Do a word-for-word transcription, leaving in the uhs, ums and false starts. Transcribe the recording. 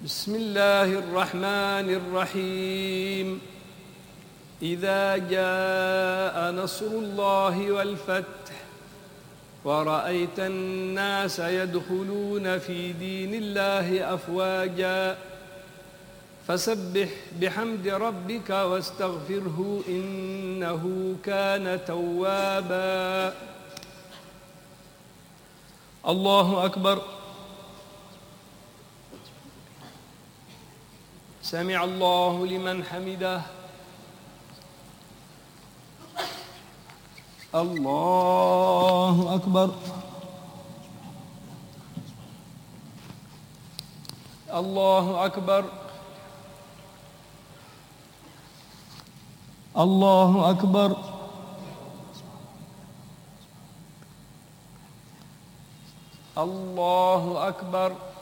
بسم الله الرحمن الرحيم. إذا جاء نصر الله والفتح ورأيت الناس يدخلون في دين الله أفواجا فسبح بحمد ربك واستغفره إنه كان توابا. الله أكبر. سمع الله لمن حمده. الله أكبر. الله أكبر. الله أكبر. الله أكبر.